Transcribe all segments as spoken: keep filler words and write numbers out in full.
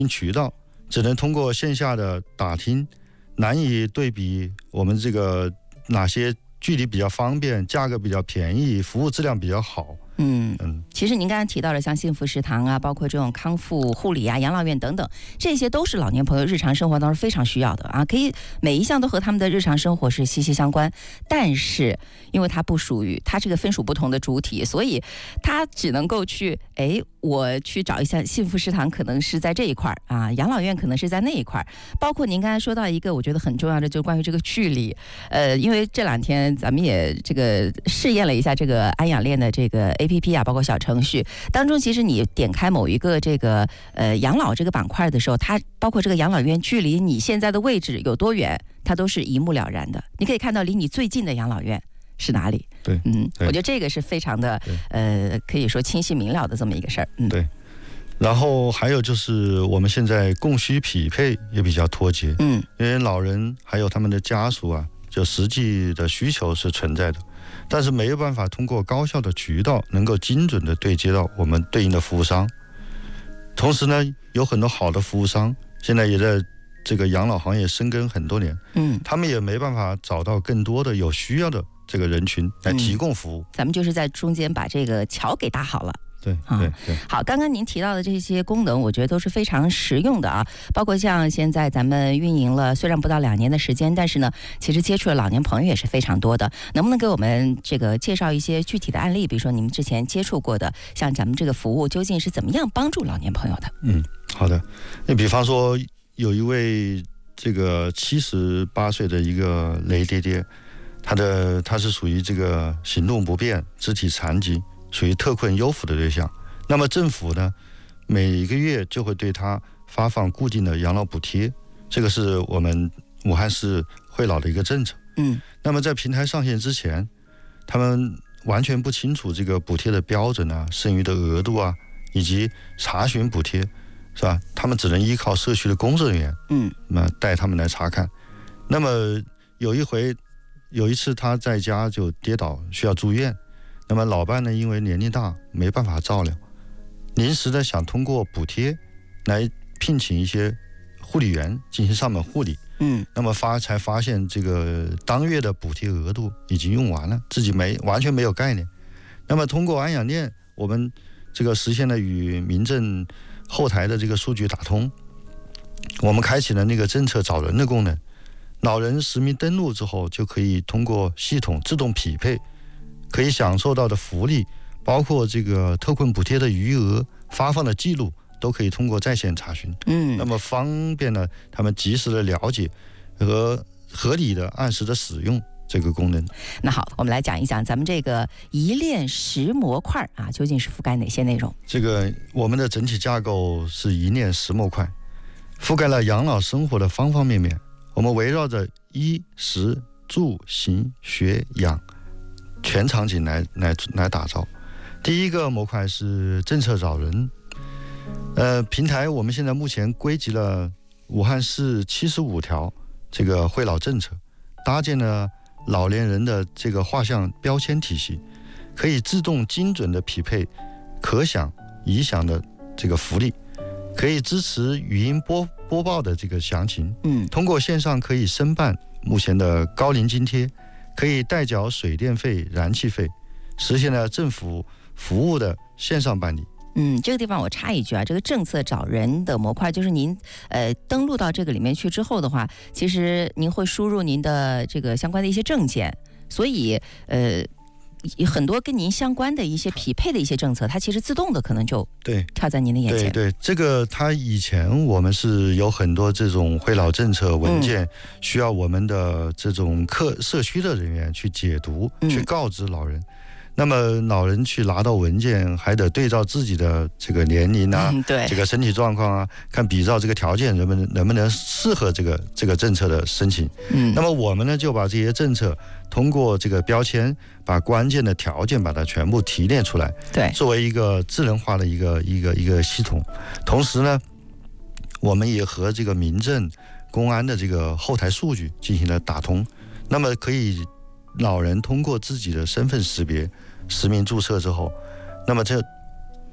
渠道，只能通过线下的打听，难以对比我们这个哪些距离比较方便，价格比较便宜，服务质量比较好。 嗯嗯，其实您刚才提到了像幸福食堂啊，包括这种康复护理啊、养老院等等，这些都是老年朋友日常生活当中非常需要的啊，可以每一项都和他们的日常生活是息息相关。但是因为它不属于，它这个分属不同的主体，所以它只能够去，哎，我去找一下幸福食堂，可能是在这一块啊，养老院可能是在那一块。包括您刚才说到一个，我觉得很重要的，就是关于这个距离。呃，因为这两天咱们也这个试验了一下这个安养链的这个 A P P 啊，包括小程序当中，其实你点开某一个这个呃养老这个板块的时候，它包括这个养老院距离你现在的位置有多远，它都是一目了然的。你可以看到离你最近的养老院是哪里。 对， 嗯，我觉得这个是非常的呃，可以说清晰明了的这么一个事儿。嗯， 对。然后还有就是我们现在供需匹配也比较脱节，嗯，因为老人还有他们的家属啊，就实际的需求是存在的，但是没有办法通过高效的渠道能够精准的对接到我们对应的服务商。同时呢，有很多好的服务商现在也在这个养老行业深耕很多年，嗯，他们也没办法找到更多的有需要的这个人群来提供服务。 嗯，咱们就是在中间把这个桥给搭好了。 对对对， 好，刚刚您提到的这些功能，我觉得都是非常实用的啊。包括像现在咱们运营了，虽然不到两年的时间，但是呢，其实接触的老年朋友也是非常多的。能不能给我们这个介绍一些具体的案例？比如说你们之前接触过的，像咱们这个服务究竟是怎么样帮助老年朋友的？ 嗯，好的。那比方说，有一位这个七十八岁的一个雷爹爹，他的他是属于这个行动不便、肢体残疾，属于特困优抚的对象。那么政府呢，每个月就会对他发放固定的养老补贴，这个是我们武汉市惠老的一个政策。嗯，那么在平台上线之前，他们完全不清楚这个补贴的标准啊、剩余的额度啊，以及查询补贴，是吧？他们只能依靠社区的工作人员，嗯，那么带他们来查看。那么有一回，有一次他在家就跌倒，需要住院。那么老伴呢，因为年龄大，没办法照料，临时的想通过补贴来聘请一些护理员进行上门护理。嗯，那么发才发现这个当月的补贴额度已经用完了，自己没完全没有概念。那么通过安养链，我们这个实现了与民政后台的这个数据打通，我们开启了那个政策找人的功能。老人实名登录之后，就可以通过系统自动匹配可以享受到的福利，包括这个特困补贴的余额、发放的记录，都可以通过在线查询。嗯，那么方便了他们及时的了解和合理的、按时的使用这个功能。 那好，我们来讲一讲咱们这个一链十模块啊，究竟是覆盖哪些内容？ 这个我们的整体架构是一链十模块，覆盖了养老生活的方方面面。我们围绕着衣食住行学养全场景来来来打造。第一个模块是政策找人，呃，平台我们现在目前归集了武汉市七十五条这个惠老政策，搭建了老年人的这个画像标签体系，可以自动精准的匹配可享已享的这个福利，可以支持语音播播报的这个详情。嗯，通过线上可以申办目前的高龄津贴，可以代缴水电费、燃气费，实现了政府服务的线上办理。 嗯，这个地方我插一句啊，这个政策找人的模块，就是您呃登录到这个里面去之后的话，其实您会输入您的这个相关的一些证件，所以呃很多跟您相关的一些匹配的一些政策，它其实自动的可能就对跳在您的眼前。 对对，这个它以前我们是有很多这种惠老政策文件，嗯、需要我们的这种客社区的人员去解读、嗯、去告知老人。那么老人去拿到文件，还得对照自己的这个年龄啊，嗯、对这个身体状况啊，看比照这个条件，能不能能不能适合这个这个政策的申请。嗯，那么我们呢就把这些政策通过这个标签，把关键的条件把它全部提炼出来，对，作为一个智能化的一个一个一个系统。同时呢，我们也和这个民政、公安的这个后台数据进行了打通，那么可以老人通过自己的身份识别、实名注册之后，那么这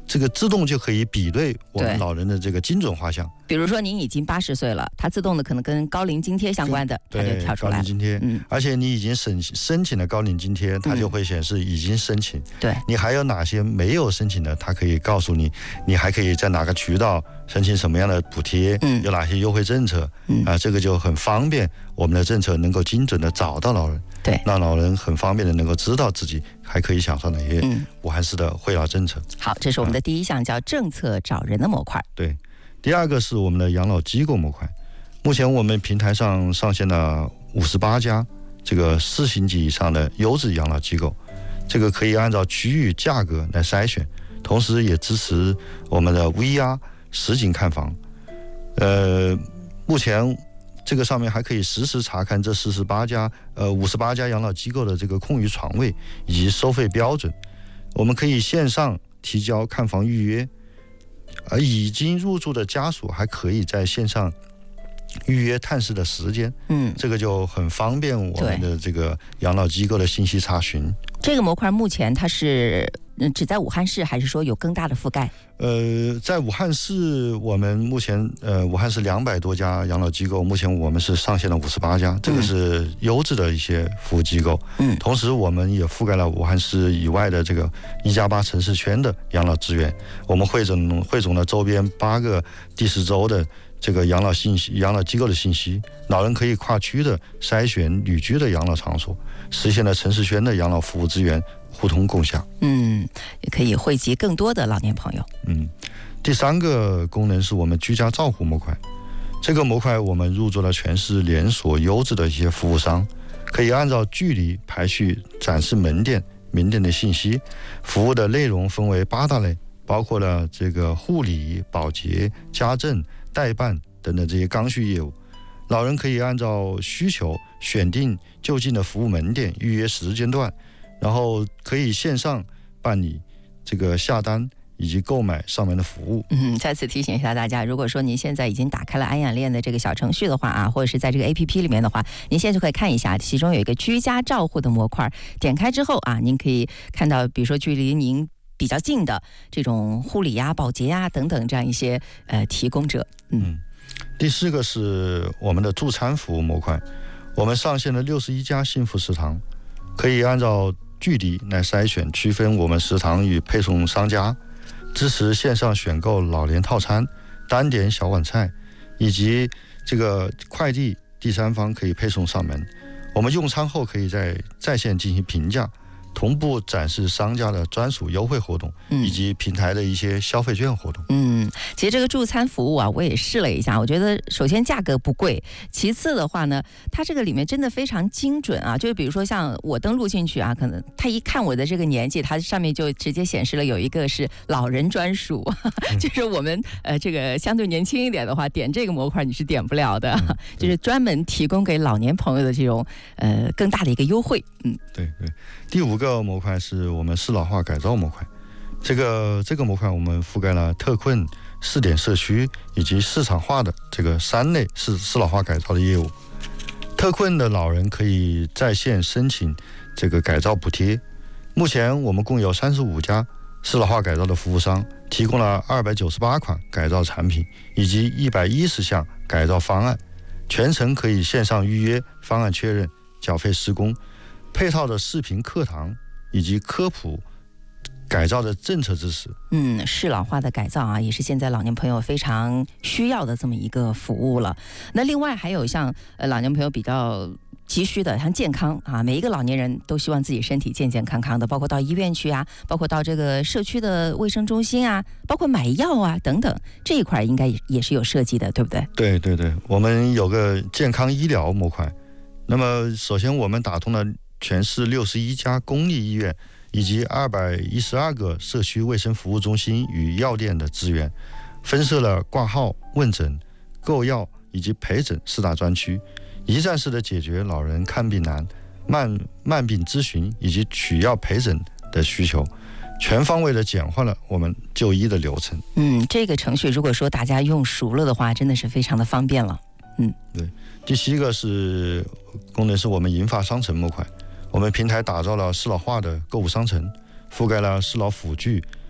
这个自动就可以比对我们对老人的这个精准画像。 比如说您已经八十岁了，它自动的可能跟高龄津贴相关的，它就对， 跳出来了。 高龄津贴， 嗯， 而且你已经申申请了高龄津贴，它就会显示已经申请。 对， 你还有哪些没有申请的，它可以告诉你，你还可以在哪个渠道申请什么样的补贴， 嗯有哪些优惠政策， 嗯啊，这个就很方便我们的政策能够精准的找到老人， 对， 让老人很方便的能够知道自己还可以享受哪些嗯， 武汉市的惠老政策。 好，这是我们的第一项，叫政策找人的模块。 对，第二个是我们的养老机构模块。目前我们平台上上线了五十八家这个四星级以上的优质养老机构，这个可以按照区域价格来筛选，同时也支持我们的 V R 实景看房。呃，目前这个上面还可以实时查看这四十八家呃五十八家养老机构的这个空余床位以及收费标准。我们可以线上提交看房预约，而已经入住的家属还可以在线上预约探视的时间， 嗯， 这个就很方便我们的这个养老机构的信息查询。 这个模块目前它是嗯只在武汉市，还是说有更大的覆盖？ 呃，在武汉市，我们目前呃武汉市两百多家养老机构，目前我们是上线了五十八家，这个是优质的一些服务机构。 嗯， 同时我们也覆盖了武汉市以外的这个一加八城市圈的养老资源，我们汇总汇总了周边八个第十州的这个养老信息、养老机构的信息，老人可以跨区的筛选旅居的养老场所，实现了城市圈的养老服务资源互通共享。 嗯，也可以惠及更多的老年朋友。 嗯，第三个功能是我们居家照护模块。这个模块我们入驻了全市连锁优质的一些服务商，可以按照距离排序展示门店、门店的信息。服务的内容分为八大类，包括了这个护理、保洁、家政、代办等等这些刚需业务。老人可以按照需求选定就近的服务门店，预约时间段，然后可以线上办理这个下单以及购买上门的服务。 嗯，再次提醒一下大家，如果说您现在已经打开了安养链的这个小程序的话啊，或者是在这个 A P P 里面的话，您现在就可以看一下，其中有一个居家照护的模块，点开之后啊，您可以看到，比如说距离您比较近的这种护理呀、保洁呀等等这样一些呃提供者。嗯， 嗯第四个是我们的助餐服务模块，我们上线了六十一家幸福食堂，可以按照距离来筛选区分我们食堂与配送商家，支持线上选购老年套餐、单点小碗菜，以及这个快递第三方可以配送上门。我们用餐后可以在在线进行评价，同步展示商家的专属优惠活动，以及平台的一些消费券活动。 嗯，其实这个助餐服务啊，我也试了一下，我觉得首先价格不贵，其次的话呢，它这个里面真的非常精准啊。就是比如说像我登录进去啊，可能它一看我的这个年纪，它上面就直接显示了有一个是老人专属，嗯、就是我们呃这个相对年轻一点的话，点这个模块你是点不了的，嗯、就是专门提供给老年朋友的这种呃更大的一个优惠。嗯， 对对。第五个模块是我们适老化改造模块，这个这个模块我们覆盖了特困、试点社区以及市场化的这个三类适适老化改造的业务。特困的老人可以在线申请这个改造补贴。目前我们共有三十五家适老化改造的服务商，提供了二百九十八款改造产品以及一百一十项改造方案，全程可以线上预约、方案确认、缴费施工。配套的视频课堂以及科普改造的政策支持。 嗯，适老化的改造啊，也是现在老年朋友非常需要的这么一个服务了。那另外还有像呃老年朋友比较急需的，像健康啊，每一个老年人都希望自己身体健健康康的，包括到医院去啊，包括到这个社区的卫生中心啊，包括买药啊等等，这一块应该也是有设计的，对不对？ 对对对，我们有个健康医疗模块。那么首先我们打通了全市六十一家公立医院以及二百一十二个社区卫生服务中心与药店的资源，分设了挂号、问诊、购药以及陪诊四大专区，一站式的解决老人看病难、慢慢病咨询以及取药陪诊的需求，全方位的简化了我们就医的流程。 嗯，这个程序如果说大家用熟了的话，真的是非常的方便了。嗯， 对。第七个是功能是我们银发商城模块。我们平台打造了适老化的购物商城，覆盖了适老辅具、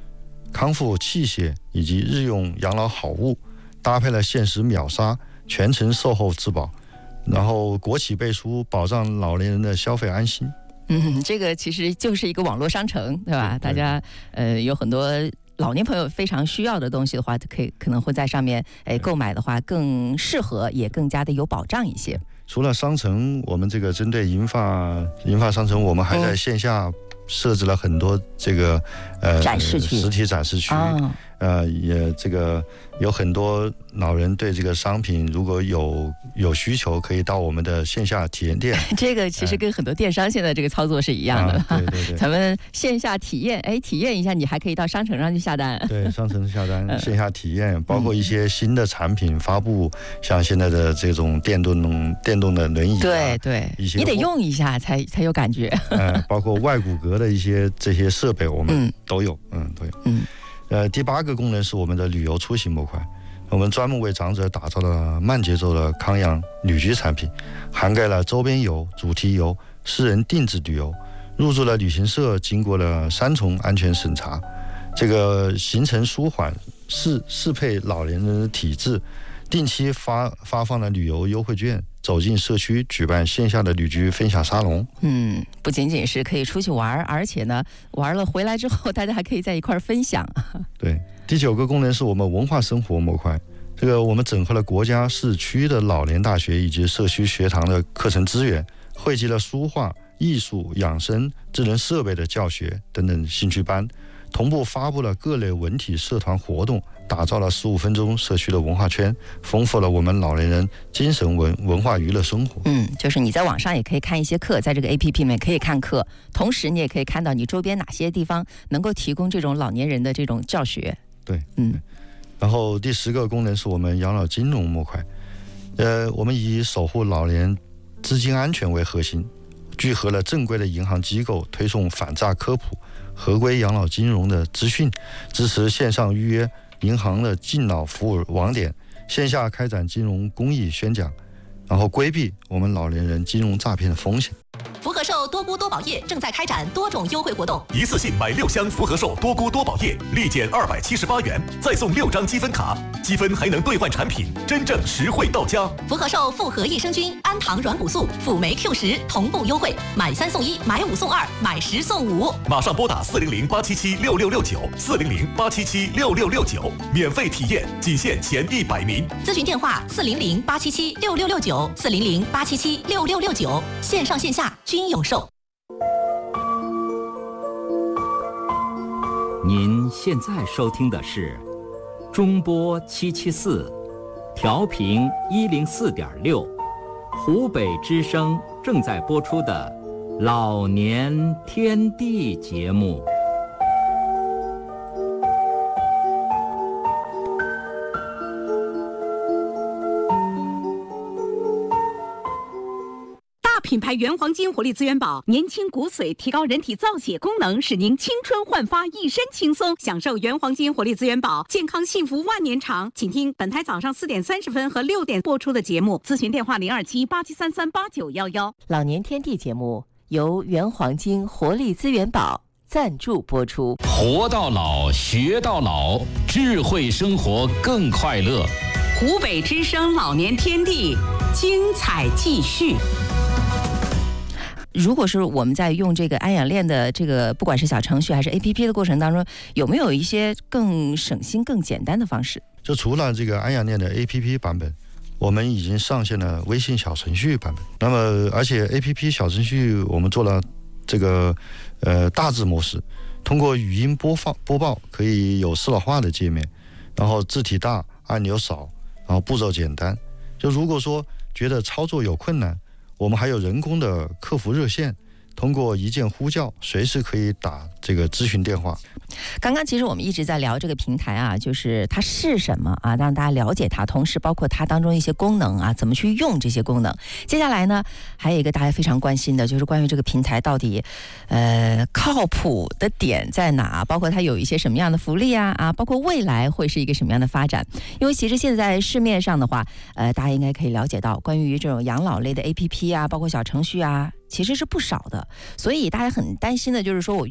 康复器械以及日用养老好物，搭配了限时秒杀，全程售后质保，然后国企背书，保障老年人的消费安心。 嗯，这个其实就是一个网络商城，对吧？ 对对， 大家呃有很多老年朋友非常需要的东西的话，可以可能会在上面哎购买的话更适合，也更加的有保障一些。 除了商城，我们这个针对银发银发商城，我们还在线下设置了很多这个呃展示区、 实体展示区。 哦呃，也这个有很多老人对这个商品如果有有需求，可以到我们的线下体验店。 这个其实跟很多电商现在这个操作是一样的。 啊、对对对， 咱们线下体验，哎，体验一下，你还可以到商城上去下单。 对，商城下单，线下体验，包括一些新的产品发布，像现在的这种电动电动的轮椅、啊， 对对， 一些你得用一下才才有感觉。 呃，包括外骨骼的一些这些设备，我们都有，嗯，嗯都有。 嗯。 呃，第八个功能是我们的旅游出行模块，我们专门为长者打造了慢节奏的康养旅居产品，涵盖了周边游、主题游、私人定制旅游，入驻了旅行社，经过了三重安全审查，这个行程舒缓，适适配老年人的体质，定期发发放了旅游优惠券，走进社区举办线下的旅居分享沙龙。 嗯，不仅仅是可以出去玩，而且呢，玩了回来之后，大家还可以在一块儿分享。 对，第九个功能是我们文化生活模块，这个我们整合了国家市区的老年大学以及社区学堂的课程资源，汇集了书画、艺术、养生、智能设备的教学等等兴趣班，同步发布了各类文体社团活动，打造了十五分钟社区的文化圈，丰富了我们老年人精神文文化娱乐生活。 嗯，就是你在网上也可以看一些课，在这个 A P P 里面可以看课，同时你也可以看到你周边哪些地方能够提供这种老年人的这种教学。 对， 嗯。 然后第十个功能是我们养老金融模块，呃，我们以守护老年资金安全为核心，聚合了正规的银行机构，推送反诈科普、合规养老金融的资讯，支持线上预约银行的敬老服务网点，线下开展金融公益宣讲，然后规避我们老年人金融诈骗的风险。 福和寿多菇多宝液正在开展多种优惠活动， 一次性买六箱福和寿多菇多宝液，立减二百七十八元，再送六张积分卡，积分还能兑换产品，真正实惠到家。 福和寿复合益生菌、氨糖软骨素、辅酶 Q 十同步优惠，买三送一，买五送二，买十送五。 马上拨打四零零八七七六六六九，四零零八七七六六六九，免费体验，仅限前一百名。 咨询电话：四零零八七七六六六九，四零零八七七六六六九，线上线下均有售。 您现在收听的是中波七七四，调频一零四点六，湖北之声正在播出的老年天地节目。 品牌原黄金活力资源宝，年轻骨髓，提高人体造血功能，使您青春焕发，一身轻松。享受原黄金活力资源宝，健康幸福万年长。请听本台早上四点三十分和六点播出的节目，咨询电话零二七八七三三八九幺幺。 老年天地节目由原黄金活力资源宝赞助播出。 活到老，学到老，智慧生活更快乐。 湖北之声老年天地，精彩继续。 如果是我们在用这个安养链的这个不管是小程序还是 A P P 的过程当中，有没有一些更省心更简单的方式？ 就除了这个安养链的 A P P 版本，我们已经上线了微信小程序版本。那么而且 A P P 小程序我们做了这个呃大字模式，通过语音播放播报，可以有视老化的界面，然后字体大，按钮少，然后步骤简单。就如果说觉得操作有困难，我们还有人工的客服热线，通过一键呼叫，随时可以打这个咨询电话。 刚刚其实我们一直在聊这个平台啊，就是它是什么啊，让大家了解它，同时包括它当中一些功能啊，怎么去用这些功能。接下来呢，还有一个大家非常关心的，就是关于这个平台到底呃靠谱的点在哪，包括它有一些什么样的福利啊啊，包括未来会是一个什么样的发展。因为其实现在市面上的话，呃，大家应该可以了解到，关于这种养老类的 A P P 啊，包括小程序啊，其实是不少的，所以大家很担心的就是说，我用了这个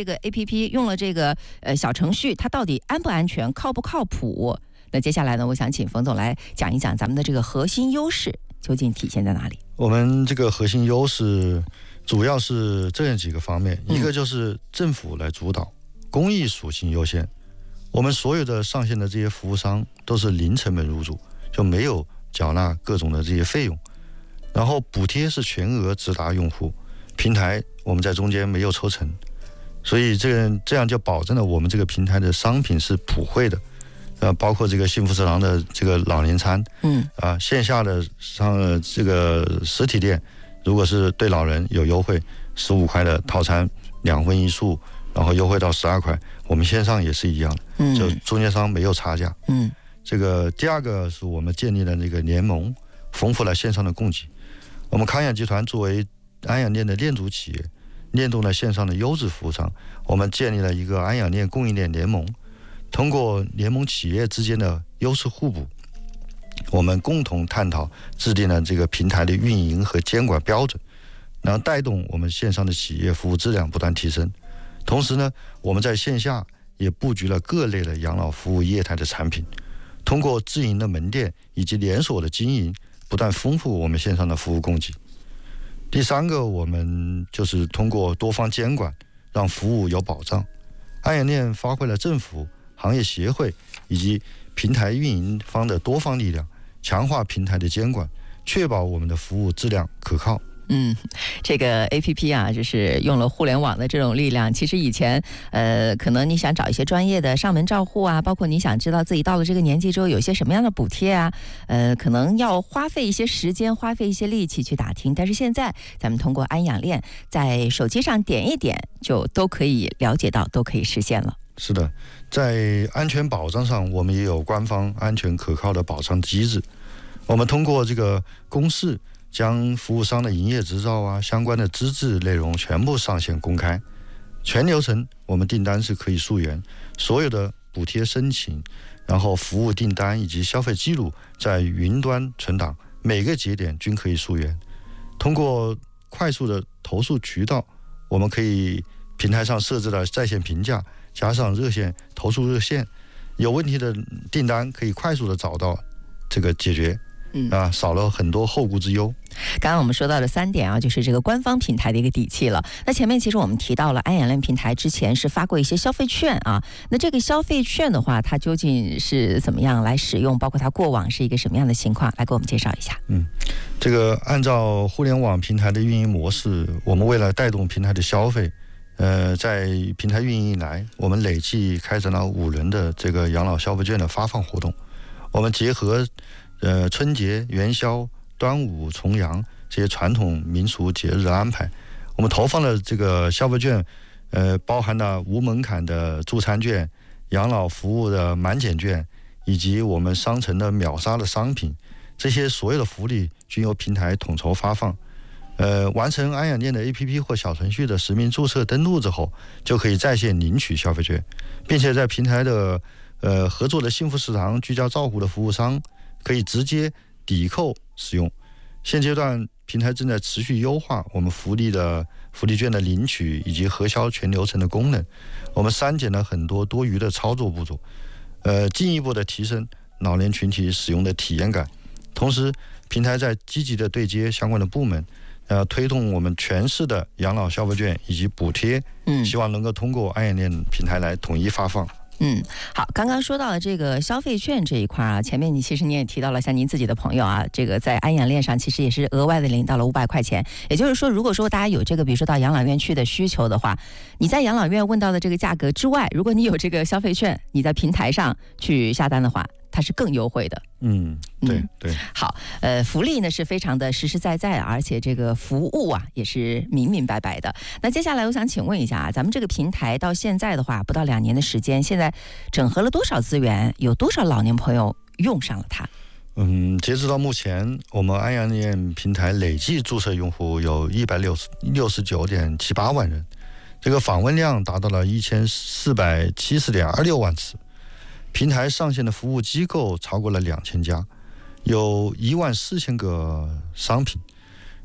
个 A P P， 用了这个呃小程序，它到底安不安全，靠不靠谱？那接下来呢，我想请冯总来讲一讲咱们的这个核心优势究竟体现在哪里？ 我们这个核心优势主要是这样几个方面，一个就是政府来主导，公益属性优先。我们所有的上线的这些服务商都是零成本入驻，就没有缴纳各种的这些费用，然后补贴是全额直达用户，平台我们在中间没有抽成，所以这个这样就保证了我们这个平台的商品是普惠的。呃，包括这个幸福食堂的这个老年餐，嗯，啊，线下的上这个实体店，如果是对老人有优惠，十五块的套餐，两荤一素，然后优惠到十二块，我们线上也是一样的，嗯，就中间商没有差价，嗯，这个第二个是我们建立了这个联盟，丰富了线上的供给。我们康养集团作为安养链的链主企业，链动了线上的优质服务商，我们建立了一个安养链供应链联盟。通过联盟企业之间的优势互补，我们共同探讨制定了这个平台的运营和监管标准，然后带动我们线上的企业服务质量不断提升。同时呢，我们在线下也布局了各类的养老服务业态的产品，通过自营的门店以及连锁的经营，不断丰富我们线上的服务供给。第三个，我们就是通过多方监管，让服务有保障。安养链发挥了政府、行业协会以及平台运营方的多方力量，强化平台的监管，确保我们的服务质量可靠。 嗯，这个 A P P 啊，就是用了互联网的这种力量。其实以前，呃，可能你想找一些专业的上门照护啊，包括你想知道自己到了这个年纪之后有些什么样的补贴啊，呃，可能要花费一些时间，花费一些力气去打听。但是现在，咱们通过安养链，在手机上点一点，就都可以了解到，都可以实现了。 是的，在安全保障上，我们也有官方安全可靠的保障机制。我们通过这个公示，将服务商的营业执照啊、相关的资质内容全部上线公开，全流程我们订单是可以溯源，所有的补贴申请，然后服务订单以及消费记录在云端存档，每个节点均可以溯源。通过快速的投诉渠道，我们可以平台上设置了在线评价，加上热线投诉热线，有问题的订单可以快速的找到这个解决。嗯啊，少了很多后顾之忧。 刚刚我们说到了三点啊，就是这个官方平台的一个底气了。那前面其实我们提到了安养链平台之前是发过一些消费券啊，那这个消费券的话，它究竟是怎么样来使用？包括它过往是一个什么样的情况？来给我们介绍一下。 嗯，这个按照互联网平台的运营模式，我们为了带动平台的消费，呃，在平台运营以来，我们累计开展了五轮的这个养老消费券的发放活动。我们结合呃，春节、元宵、端午、重阳这些传统民俗节日的安排，我们投放的这个消费券，呃，包含了无门槛的助餐券、养老服务的满减券，以及我们商城的秒杀的商品，这些所有的福利均由平台统筹发放。呃，完成安养链的 A P P 或小程序的实名注册登录之后，就可以在线领取消费券，并且在平台的呃合作的幸福食堂、居家照护的服务商，可以直接抵扣使用。现阶段平台正在持续优化我们福利的福利券的领取以及核销全流程的功能，我们删减了很多多余的操作步骤，呃，进一步的提升老年群体使用的体验感。同时，平台在积极的对接相关的部门，呃，推动我们全市的养老消费券以及补贴，嗯，希望能够通过安养链平台来统一发放。 嗯，好，刚刚说到了这个消费券这一块啊，前面你其实你也提到了，像您自己的朋友啊，这个在安养链上其实也是额外的领到了五百块钱。也就是说，如果说大家有这个，比如说到养老院去的需求的话，你在养老院问到的这个价格之外，如果你有这个消费券，你在平台上去下单的话，它是更优惠的。 嗯，对对。 好，呃，福利呢是非常的实实在在，而且这个服务啊也是明明白白的。那接下来我想请问一下啊，咱们这个平台到现在的话，不到两年的时间，现在整合了多少资源？有多少老年朋友用上了它？ 嗯，截止到目前，我们安养链平台累计注册用户有一百六十六十九点七八万人，这个访问量达到了一千四百七十点二六万次。平台上线的服务机构超过了两千家，有一万四千个商品，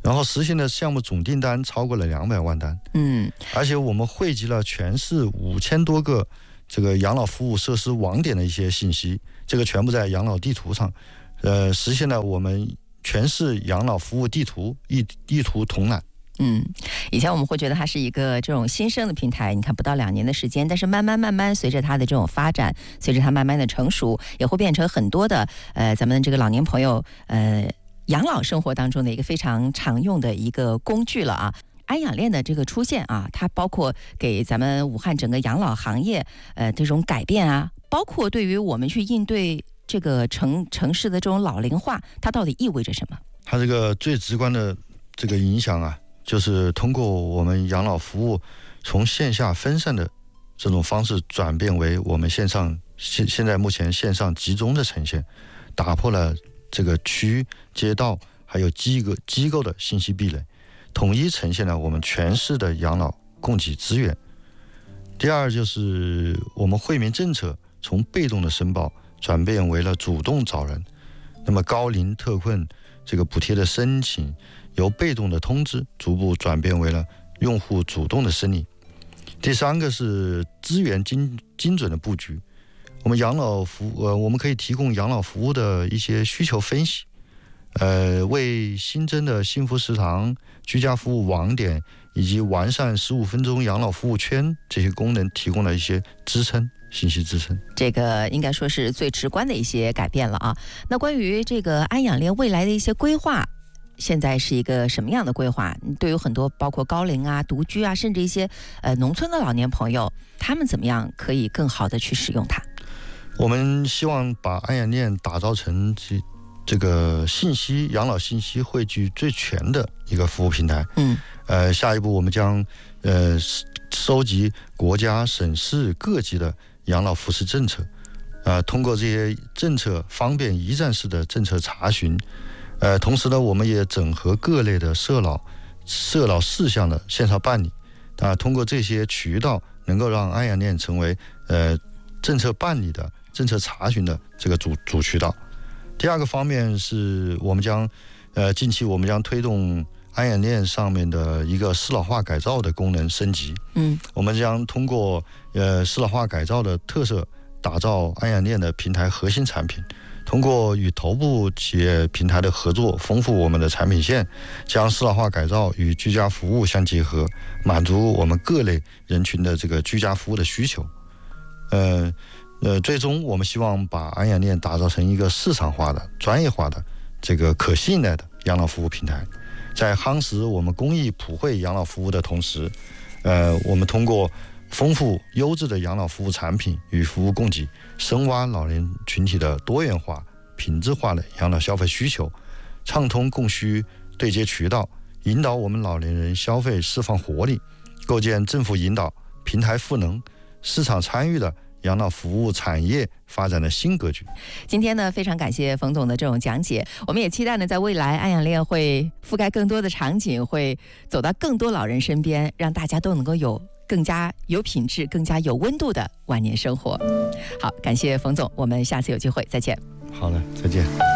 然后实现的项目总订单超过了两百万单。 嗯， 而且我们汇集了全市五千多个这个养老服务设施网点的一些信息，这个全部在养老地图上，呃，实现了我们全市养老服务地图一一图统览。 嗯，以前我们会觉得它是一个这种新生的平台，你看不到两年的时间，但是慢慢慢慢随着它的这种发展，随着它慢慢的成熟，也会变成很多的呃咱们这个老年朋友呃养老生活当中的一个非常常用的一个工具了啊。安养链的这个出现啊，它包括给咱们武汉整个养老行业呃这种改变啊，包括对于我们去应对这个城城市的这种老龄化，它到底意味着什么？ 它这个最直观的这个影响啊，就是通过我们养老服务从线下分散的这种方式转变为我们线上现现在目前线上集中的呈现，打破了这个区街道还有机构机构的信息壁垒，统一呈现了我们全市的养老供给资源。第二就是我们惠民政策从被动的申报转变为了主动找人，那么高龄特困这个补贴的申请由被动的通知逐步转变为了用户主动的申领。第三个是资源精精准的布局，我们养老服务呃，我们可以提供养老服务的一些需求分析，呃，为新增的幸福食堂、居家服务网点以及完善十五分钟养老服务圈这些功能提供了一些支撑。信息支撑， 这个应该说是最直观的一些改变了啊。那关于这个安养链未来的一些规划，现在是一个什么样的规划？对于很多包括高龄啊、独居啊，甚至一些呃农村的老年朋友，他们怎么样可以更好的去使用它？ 我们希望把安养链打造成这这个信息养老信息汇聚最全的一个服务平台。 嗯， 呃，下一步我们将呃收集国家、省市各级的养老扶持政策，呃，通过这些政策方便一站式的政策查询，呃，同时呢，我们也整合各类的社老社老事项的线上办理，啊、呃，通过这些渠道，能够让安养链成为呃政策办理的、政策查询的这个主主渠道。第二个方面是我们将，呃，近期我们将推动安养链上面的一个适老化改造的功能升级。 嗯， 我们将通过呃适老化改造的特色，打造安养链的平台核心产品，通过与头部企业平台的合作，丰富我们的产品线，将适老化改造与居家服务相结合，满足我们各类人群的这个居家服务的需求。呃呃，最终我们希望把安养链打造成一个市场化的、专业化的、这个可信赖的养老服务平台。在夯实我们公益普惠养老服务的同时，呃，我们通过丰富优质的养老服务产品与服务供给，深挖老年群体的多元化、品质化的养老消费需求，畅通供需对接渠道，引导我们老年人消费释放活力，构建政府引导、平台赋能、市场参与的养老服务产业发展的新格局。 今天呢，非常感谢冯总的这种讲解，我们也期待呢，在未来安养链会覆盖更多的场景，会走到更多老人身边，让大家都能够有更加有品质、更加有温度的晚年生活。好，感谢冯总，我们下次有机会再见。 好的，再见。